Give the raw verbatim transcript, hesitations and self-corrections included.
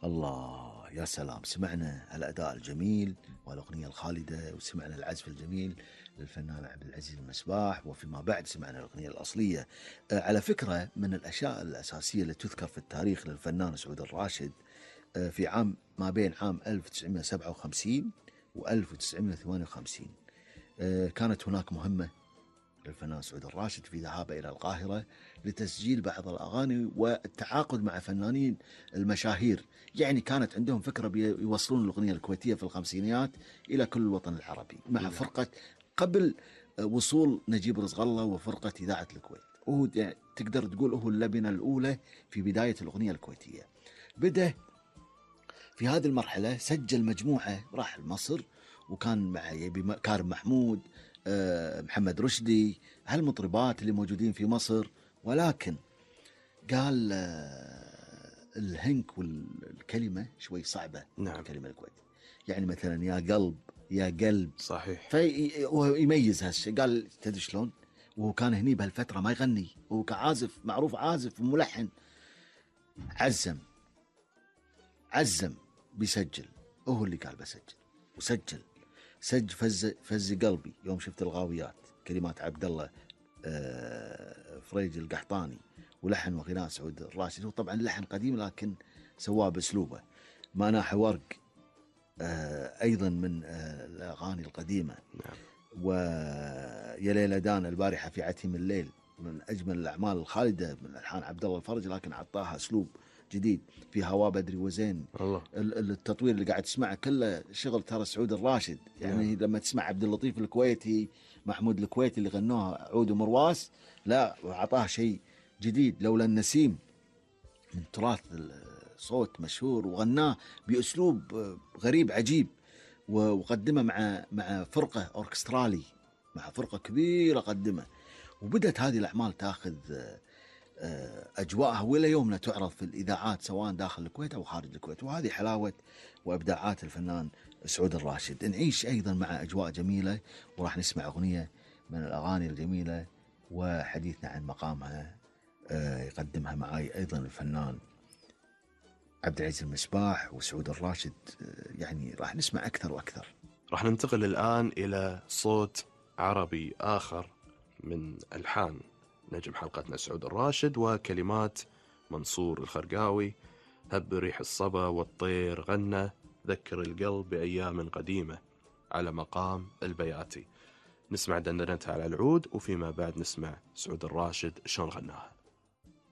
الله يا سلام، سمعنا الأداء الجميل والأغنية الخالدة، وسمعنا العزف الجميل للفنان عبد العزيز المسباح، وفيما بعد سمعنا الأغنية الأصلية. آه، على فكرة من الأشياء الأساسية اللي تذكر في التاريخ للفنان سعود الراشد، آه، في عام ما بين عام ألف وتسعمائة وسبعة وخمسين و ألف وتسعمائة وثمانية وخمسين آه، كانت هناك مهمة للفنان سعود الراشد في ذهابه إلى القاهرة لتسجيل بعض الأغاني والتعاقد مع فنانين المشاهير. يعني كانت عندهم فكرة بيوصلون الأغنية الكويتية في الخمسينيات إلى كل الوطن العربي مع فرقة، قبل وصول نجيب رزق الله وفرقة إذاعة الكويت. وهو يعني تقدر تقول هو اللبنة الأولى في بداية الأغنية الكويتية. بدأ في هذه المرحلة، سجل مجموعة، راح لمصر وكان مع يبي كارم محمود، محمد رشدي، هالمطربات اللي موجودين في مصر. ولكن قال الهنك والكلمة شوي صعبة. نعم. الكلمة الكويتية يعني مثلا يا قلب يا قلب، صحيح. فيميز هالشيء. قال تدري شلون، وهو كان هني بهالفترة ما يغني، وهو كعازف معروف، عازف وملحن. عزم عزم بيسجل، وهو اللي قال بسجل، وسجل سج فز فز قلبي يوم شفت الغاويات، كلمات عبد الله آه فريج القحطاني، ولحن وغناء سعود الراشد. هو طبعا لحن قديم لكن سواه باسلوبه. ما ناح ورق آه ايضا من آه الاغاني القديمه. نعم. ويا ليلة دان البارحه في عتم الليل من اجمل الاعمال الخالده من الحان عبد الله الفرج، لكن عطاها اسلوب جديد. في هوا بدري وزين الله. التطوير اللي قاعد تسمعه كله شغل ترى سعود الراشد. يعني yeah. لما تسمع عبد اللطيف الكويتي، محمود الكويتي اللي غنوها عود ومرواس، لا عطاه شيء جديد. لولا النسيم من تراث صوت مشهور، وغناه بأسلوب غريب عجيب، وقدمه مع مع فرقة أوركسترالي، مع فرقة كبيرة قدمه. وبدت هذه الأعمال تأخذ أجواءها، وإلى يومنا تعرض في الإذاعات سواء داخل الكويت أو خارج الكويت. وهذه حلاوة وإبداعات الفنان سعود الراشد. نعيش أيضا مع أجواء جميلة، وراح نسمع أغنية من الأغاني الجميلة وحديثنا عن مقامها يقدمها معي أيضا الفنان عبد العزيز المسباح وسعود الراشد. يعني راح نسمع أكثر وأكثر. راح ننتقل الآن إلى صوت عربي آخر من ألحان نجم حلقتنا سعود الراشد وكلمات منصور الخرقاوي. هب ريح الصبا والطير غنى، ذكر القلب بأيام قديمة، على مقام البياتي. نسمع دندنتها على العود، وفيما بعد نسمع سعود الراشد شلون غناها.